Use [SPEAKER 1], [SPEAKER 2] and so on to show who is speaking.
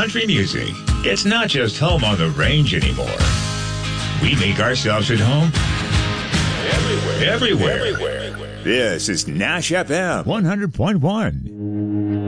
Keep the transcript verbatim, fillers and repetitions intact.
[SPEAKER 1] country music. It's not just home on the range anymore. We make ourselves at home everywhere. Everywhere. Everywhere. This is Nash F M one hundred point one.